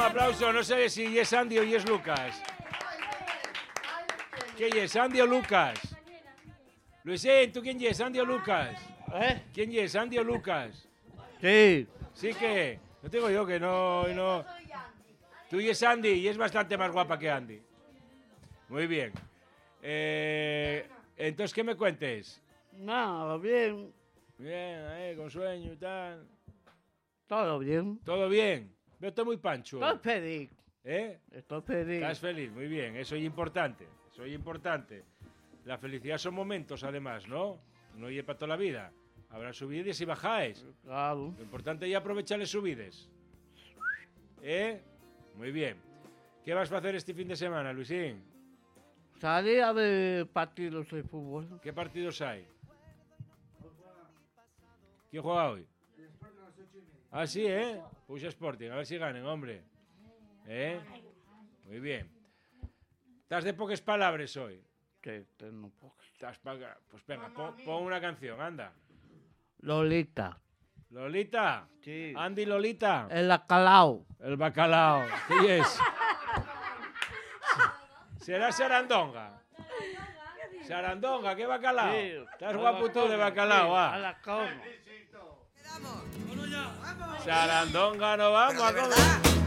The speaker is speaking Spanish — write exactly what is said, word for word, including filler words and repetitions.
aplauso. No sé si es Andy o es Lucas. ¿Quién es, Andy o Lucas? Luisín, ¿tú quién es, Andy o Lucas? ¿Eh? ¿Quién es, Andy o Lucas? Sí. Sí que... No te digo yo que no... no. Tú y es Andy y es bastante más guapa que Andy. Muy bien. Eh, entonces, ¿qué me cuentes? Nada, bien. Bien, ahí, con sueño y tal. Todo bien. ¿Todo bien? Veo todo muy pancho. Estoy feliz. ¿Eh? Estoy feliz. Estás feliz, muy bien. Eso es importante. Eso es importante. La felicidad son momentos, además, ¿no? No es para toda la vida. Habrá subidas y bajáis. Claro. Lo importante es aprovechar las subidas. ¿Eh? Muy bien. ¿Qué vas a hacer este fin de semana, Luisín? Salí a ver partidos de fútbol. ¿Qué partidos hay? ¿Quién juega hoy? Ah, sí, ¿eh? Puxa Sporting, a ver si ganen, hombre. ¿Eh? Muy bien. ¿Estás de pocas palabras hoy? Que tengo pocas. ¿Estás pa- Pues venga, pon, pon una canción, anda. Lolita. Lolita. Sí. Andy Lolita. El acalao. El bacalao. ¿Qué es? ¿Será Sarandonga? Sarandonga, ¿qué bacalao? Sí. Estás guapo tú de bacalao, A ah. la cama. Sarandonga, no vamos. Pero de a comer. verdad.